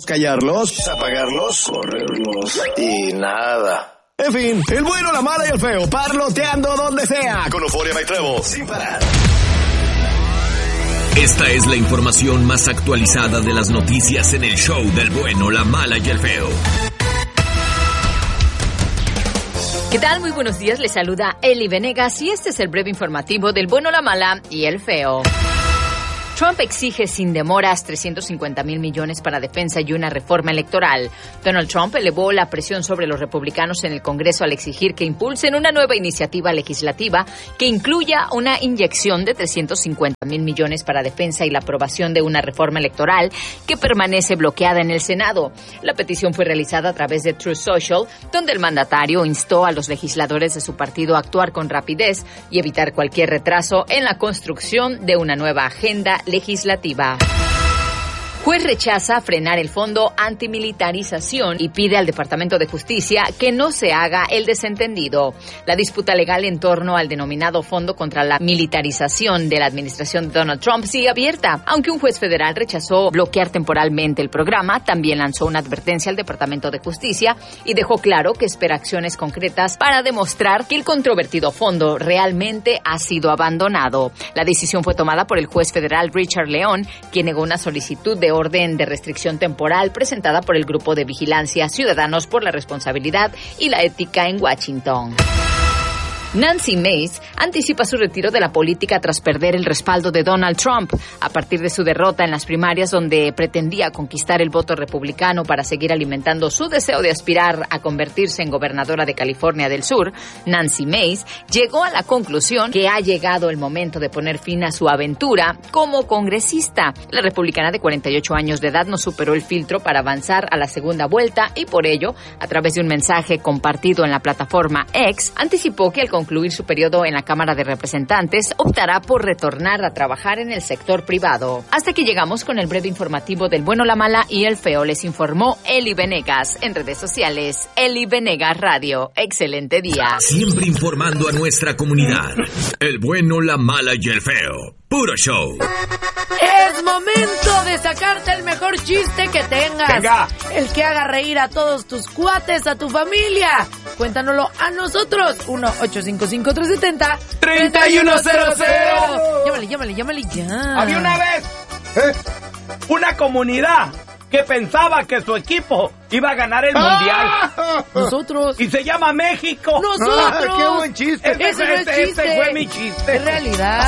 callarlos, apagarlos, correrlos y nada. En fin, el bueno, la mala y el feo, parloteando donde sea, con Euforia y Trevo, sin parar. Esta es la información más actualizada de las noticias en el show del bueno, la mala y el feo. ¿Qué tal? Muy buenos días, les saluda Eli Venegas y este es el breve informativo del bueno, la mala y el feo. Trump exige sin demoras 350,000 millones para defensa y una reforma electoral. Donald Trump elevó la presión sobre los republicanos en el Congreso al exigir que impulsen una nueva iniciativa legislativa que incluya una inyección de 350,000 millones para defensa y la aprobación de una reforma electoral que permanece bloqueada en el Senado. La petición fue realizada a través de Truth Social, donde el mandatario instó a los legisladores de su partido a actuar con rapidez y evitar cualquier retraso en la construcción de una nueva agenda legislativa. Juez rechaza frenar el fondo antimilitarización y pide al Departamento de Justicia que no se haga el desentendido. La disputa legal en torno al denominado Fondo contra la Militarización de la administración de Donald Trump sigue abierta. Aunque un juez federal rechazó bloquear temporalmente el programa, también lanzó una advertencia al Departamento de Justicia y dejó claro que espera acciones concretas para demostrar que el controvertido fondo realmente ha sido abandonado. La decisión fue tomada por el juez federal Richard León, quien negó una solicitud de orden de restricción temporal presentada por el Grupo de Vigilancia Ciudadanos por la Responsabilidad y la Ética en Washington. Nancy Mace anticipa su retiro de la política tras perder el respaldo de Donald Trump. A partir de su derrota en las primarias donde pretendía conquistar el voto republicano para seguir alimentando su deseo de aspirar a convertirse en gobernadora de California del Sur, Nancy Mace llegó a la conclusión que ha llegado el momento de poner fin a su aventura como congresista. La republicana de 48 años de edad no superó el filtro para avanzar a la segunda vuelta y por ello, a través de un mensaje compartido en la plataforma X, anticipó que al concluir su periodo en la Cámara de Representantes, optará por retornar a trabajar en el sector privado. Hasta que llegamos con el breve informativo del bueno, la mala y el feo. Les informó Eli Venegas. En redes sociales, Eli Venegas Radio. Excelente día. Siempre informando a nuestra comunidad. El bueno, la mala y el feo. Puro show. Es momento de sacarte el mejor chiste que tengas. Venga. El que haga reír a todos tus cuates, a tu familia. Cuéntanoslo a nosotros. 1-855-370-3100. Llámale ya. Había una vez una comunidad que pensaba que su equipo iba a ganar el mundial. Nosotros. Y se llama México. Nosotros. ¡Qué buen chiste! Ese no es chiste. Ese fue mi chiste. Es realidad.